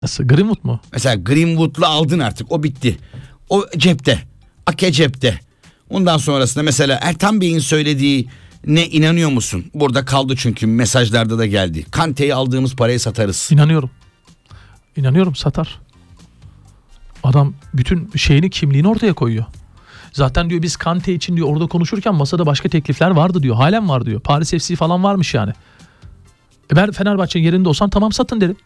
Nasıl? Greenwood mu? Mesela Greenwood'la aldın artık, o bitti. O cepte. Ake cepte. Ondan sonrasında mesela Ertan Bey'in söylediği ne inanıyor musun? Burada kaldı çünkü mesajlarda da geldi. Kante'yi aldığımız parayı satarız. İnanıyorum, satar. Adam bütün şeyini, kimliğini ortaya koyuyor. Zaten diyor biz Kante için diyor orada konuşurken masada başka teklifler vardı diyor. Halen var diyor. Paris FC falan varmış yani. Ben Fenerbahçe yerinde olsam tamam satın derim.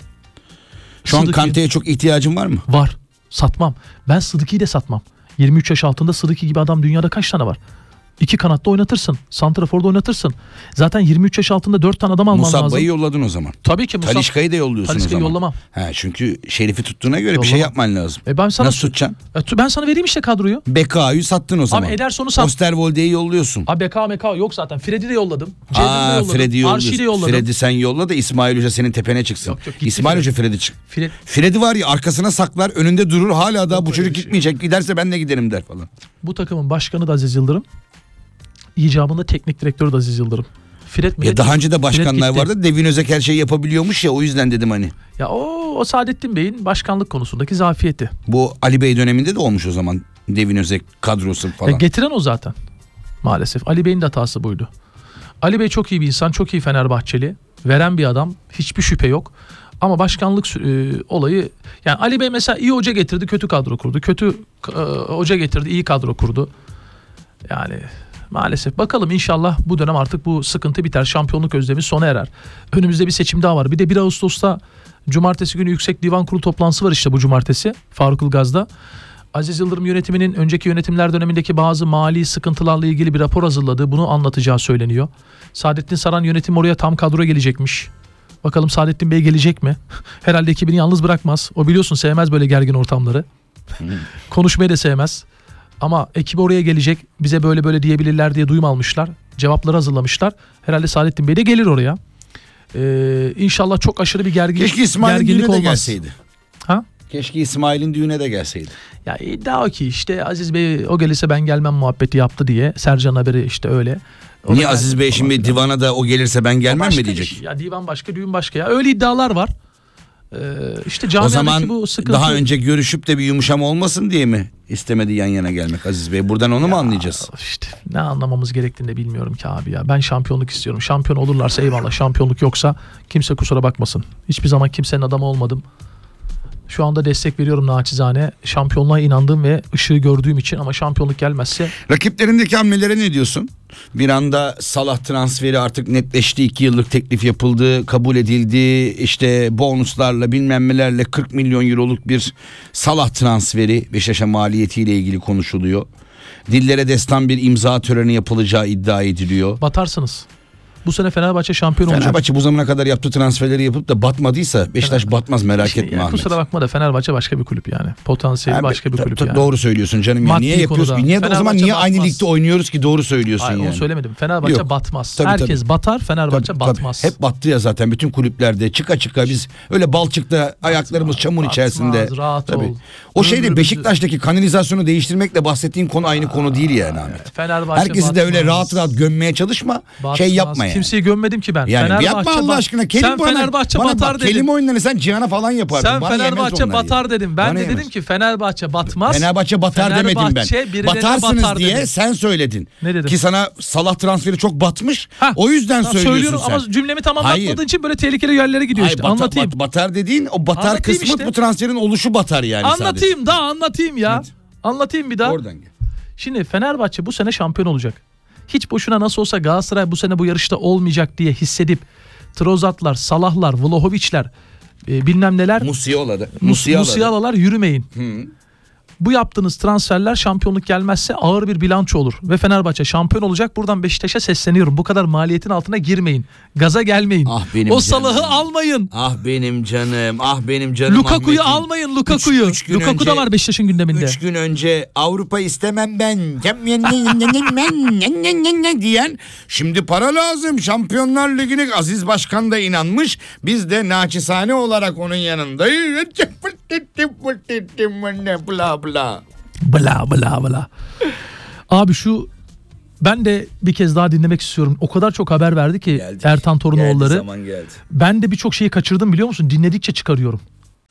Şu an Kante'ye çok ihtiyacın var mı? Var. Satmam. Ben Sıdıki'yi de satmam. 23 yaş altında Sıdıki gibi adam dünyada kaç tane var? 2 kanatta oynatırsın. Santrafor'da oynatırsın. Zaten 23 yaş altında 4 tane adam alman lazım. Musabba'yı yolladın o zaman. Tabii ki Talisca'yı da yolluyorsun o zaman. yollamam. Çünkü Şerif'i tuttuğuna göre bir şey yapman lazım. Nasıl tutacaksın? Ben sana vereyim işte kadroyu. BK'yı sattın o zaman. Abi Ederson'u sat. Osterwolde'yi yolluyorsun. Abi BK yok zaten. Fred'i de yolladım. Fred'i Arşi'yi de yolladım. Fred'i sen yolla da İsmail Hoca senin tepene çıksın. Yok, İsmail Hoca Fred'i çık. Fred'i var ya, arkasına saklar, önünde durur, hala daha bu çocuk gitmeyecek. Giderse ben de giderim der falan. Bu takımın başkanı da Aziz Yıldırım. İcabında teknik direktörü de Aziz Yıldırım. Daha önce de başkanlar vardı. Devin Özek her şeyi yapabiliyormuş ya, o yüzden dedim hani. Ya o Saadettin Bey'in başkanlık konusundaki zafiyeti. Bu Ali Bey döneminde de olmuş o zaman. Devin Özek kadrosu falan. Getiren o zaten. Maalesef. Ali Bey'in de hatası buydu. Ali Bey çok iyi bir insan, çok iyi Fenerbahçeli. Veren bir adam. Hiçbir şüphe yok. Ama başkanlık olayı, yani Ali Bey mesela iyi hoca getirdi, kötü kadro kurdu. Kötü hoca getirdi, iyi kadro kurdu. Yani maalesef. Bakalım, inşallah bu dönem artık bu sıkıntı biter. Şampiyonluk özlemi sona erer. Önümüzde bir seçim daha var. Bir de 1 Ağustos'ta cumartesi günü Yüksek Divan Kurulu toplantısı var işte bu cumartesi. Faruk Ilgaz'da. Aziz Yıldırım yönetiminin önceki yönetimler dönemindeki bazı mali sıkıntılarla ilgili bir rapor hazırladığı, bunu anlatacağı söyleniyor. Saadettin Saran yönetim oraya tam kadro gelecekmiş. Bakalım Saadettin Bey gelecek mi? Herhalde ekibini yalnız bırakmaz. O biliyorsun sevmez böyle gergin ortamları. Konuşmayı da sevmez. Ama ekip oraya gelecek, bize böyle diyebilirler diye duyum almışlar. Cevapları hazırlamışlar. Herhalde Saadettin Bey de gelir oraya. İnşallah çok aşırı bir gerginlik olmaz. Gelseydi. Ha? Keşke İsmail'in düğüne de gelseydi. Ya iddia o ki işte Aziz Bey o gelirse ben gelmem muhabbeti yaptı diye. Sercan haberi işte öyle. Niye Aziz Bey şimdi divana da o gelirse ben gelmem mi diyecek? Ya divan başka, düğün başka ya. Öyle iddialar var. İşte o zaman bu sıkıntı... daha önce görüşüp de bir yumuşama olmasın diye mi istemedi yan yana gelmek Aziz Bey? Buradan onu mu anlayacağız? İşte ne anlamamız gerektiğini de bilmiyorum ki abi ya. Ben şampiyonluk istiyorum. Şampiyon olurlarsa eyvallah. Şampiyonluk yoksa kimse kusura bakmasın. Hiçbir zaman kimsenin adamı olmadım. Şu anda destek veriyorum naçizane. Şampiyonluğa inandığım ve ışığı gördüğüm için, ama şampiyonluk gelmezse... Rakiplerindeki hamlelere ne diyorsun? Bir anda Salah transferi artık netleşti. 2 yıllık teklif yapıldı, kabul edildi. İşte bonuslarla bilmem nelerle 40 milyon euroluk bir Salah transferi Beşiktaş'a maliyetiyle ilgili konuşuluyor. Dillere destan bir imza töreni yapılacağı iddia ediliyor. Batarsınız. Bu sene Fenerbahçe şampiyon olacak. Fenerbahçe bu zamana kadar yaptığı transferleri yapıp da batmadıysa Beşiktaş batmaz, merak etme Ahmet. Kusura bakma da Fenerbahçe başka bir kulüp yani. Potansiyeli başka bir kulüp yani. Doğru söylüyorsun canım. Ya. Niye yapıyoruz? O zaman niye batmaz. aynı ligde oynuyoruz ki? Doğru söylüyorsun. Hayır, yani. Onu söylemedim. Fenerbahçe batmaz. Herkes batar, Fenerbahçe batmaz. Hep battı ya zaten bütün kulüplerde. Çıka biz öyle balçıkta ayaklarımız çamur içerisinde. Rahat ol. O şeyde Beşiktaş'taki kanalizasyonu değiştirmekle bahsettiğin konu aynı konu değil yani Ahmet. Herkesi de öyle rahat gömmeye çalışma. Şey yapma yani. Kimseyi gömmedim ki ben. Yani yapma Allah aşkına. Sen Fenerbahçe batar dedin. Kelime oyunlarını sen Cihan'a falan yapardın. Sen Fenerbahçe batar dedim. Ben de dedim ki Fenerbahçe batmaz. Fenerbahçe batar demedim ben. Batarsınız diye sen söyledin. Ne dedim? Ki sana Salah transferi çok batmış. O yüzden söylüyorsun sen. Ama cümlemi tamamlatmadığın için böyle tehlikeli yerlere gidiyor işte. Anlatayım. Batar dediğin o batar kısmı bu transferin oluşu batar yani sadece. Anlatayım ya. Evet. Anlatayım bir daha. Oradan gel. Şimdi Fenerbahçe bu sene şampiyon olacak. Hiç boşuna nasıl olsa Galatasaray bu sene bu yarışta olmayacak diye hissedip Trozatlar, Salahlar, Vlahovic'ler bilmem neler Musialalar yürümeyin. Bu yaptığınız transferler şampiyonluk gelmezse ağır bir bilanço olur. Ve Fenerbahçe şampiyon olacak. Buradan Beşiktaş'a sesleniyorum. Bu kadar maliyetin altına girmeyin. Gaza gelmeyin. O Salah'ı almayın. Ah benim canım. Lukaku'yu almayın. Lukaku da var Beşiktaş'ın gündeminde. 3 gün önce Avrupa istemem ben diyen, şimdi para lazım. Şampiyonlar Ligi'ne Aziz Başkan da inanmış. Biz de naçizane olarak onun yanındayız. Bla. Abi ben de bir kez daha dinlemek istiyorum. O kadar çok haber verdi ki Ertan Torunoğulları. Geldi. Ben de birçok şeyi kaçırdım biliyor musun? Dinledikçe çıkarıyorum.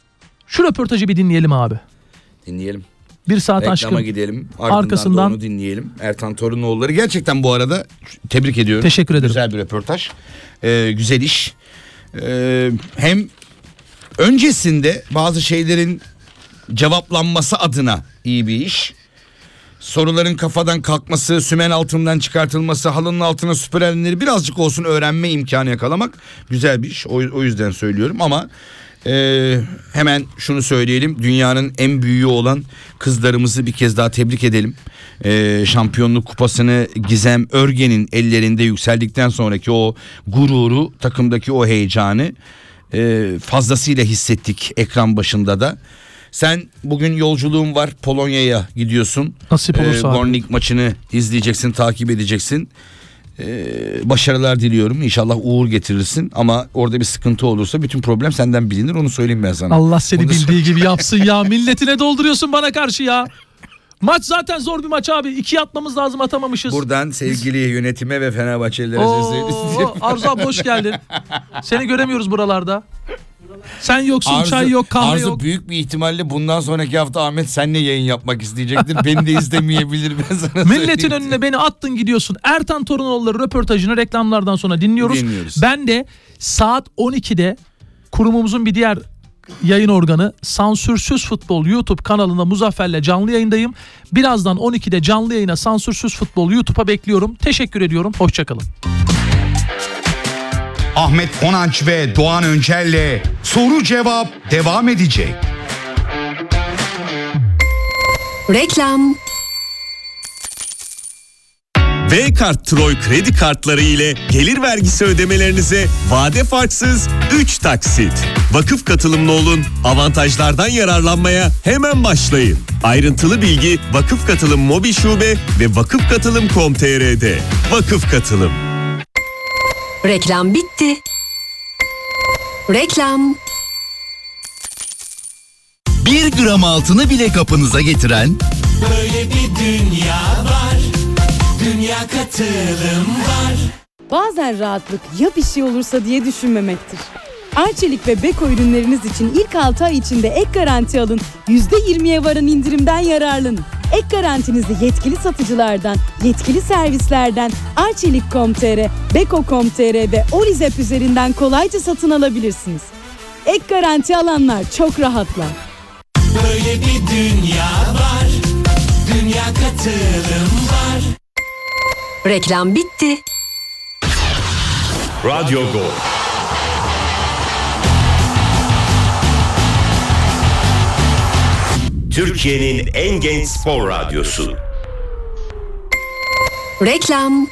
Şu röportajı bir dinleyelim abi. Dinleyelim. 1 saat Reklama aşkın. gidelim. Ardından Arkasından da onu dinleyelim. Ertan Torunoğulları. Gerçekten bu arada tebrik ediyorum. Teşekkür ederim. Güzel bir röportaj. Güzel iş. Hem öncesinde bazı şeylerin cevaplanması adına iyi bir iş. Soruların kafadan kalkması, sümen altından çıkartılması, halının altına süpürenleri birazcık olsun öğrenme imkanı yakalamak güzel bir iş. O yüzden söylüyorum ama hemen şunu söyleyelim. Dünyanın en büyüğü olan kızlarımızı bir kez daha tebrik edelim. Şampiyonluk kupasını Gizem Örgen'in ellerinde yükseldikten sonraki o gururu, takımdaki o heyecanı fazlasıyla hissettik ekran başında da. Sen bugün yolculuğun var, Polonya'ya gidiyorsun. Nasip olursa abi. Gornik maçını izleyeceksin, takip edeceksin. Başarılar diliyorum. İnşallah uğur getirirsin. Ama orada bir sıkıntı olursa bütün problem senden bilinir. Onu söyleyeyim ben sana. Allah seni Bunu bildiği gibi yapsın ya. Milletine dolduruyorsun bana karşı ya. Maç zaten zor bir maç abi. 2 atmamız lazım, atamamışız. Buradan sevgili yönetime ve Fenerbahçelilere sesleniyorum. Arzu abi hoş geldin. Seni göremiyoruz buralarda. Sen yoksun, çay yok, kahve Arzu yok. büyük bir ihtimalle bundan sonraki hafta Ahmet seninle yayın yapmak isteyecektir. Beni de istemeyebilir, ben sana Milletin söyleyeyim. önüne beni attın gidiyorsun. Ertan Torunoğulları röportajını reklamlardan sonra dinliyoruz. Ben de saat 12'de kurumumuzun bir diğer yayın organı Sansürsüz Futbol YouTube kanalında Muzaffer'le canlı yayındayım. Birazdan 12'de canlı yayına Sansürsüz Futbol YouTube'a bekliyorum. Teşekkür ediyorum. Hoşçakalın. Ahmet Konanç ve Doğan Öncel'le soru cevap devam edecek. Reklam. V-Kart Troy kredi kartları ile gelir vergisi ödemelerinize vade farksız 3 taksit. Vakıf katılımlı olun, avantajlardan yararlanmaya hemen başlayın. Ayrıntılı bilgi Vakıf Katılım Mobil Şube ve vakıfkatılım.com.tr'de. Vakıf Katılım. Reklam bitti. Reklam. 1 gram altını bile kapınıza getiren Böyle bir dünya var. Dünya Katılım var. Bazen rahatlık ya bir şey olursa diye düşünmemektir. Arçelik ve Beko ürünleriniz için ilk 6 ay içinde ek garanti alın. %20'ye varan indirimden yararlanın. Ek garantinizi yetkili satıcılardan, yetkili servislerden, Arçelik.com.tr, Beko.com.tr ve Olizep üzerinden kolayca satın alabilirsiniz. Ek garanti alanlar çok rahatlar. Böyle bir dünya var. Dünya Katılım var. Reklam bitti. Radyo Gol. Türkiye'nin en genç spor radyosu. Reklam.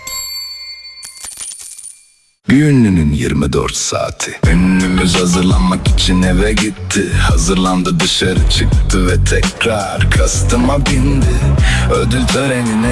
bir ünlünün 24 saati. Ünlümüz hazırlanmak için eve gitti. Hazırlandı, dışarı çıktı ve tekrar kastıma bindi. Ödül törenine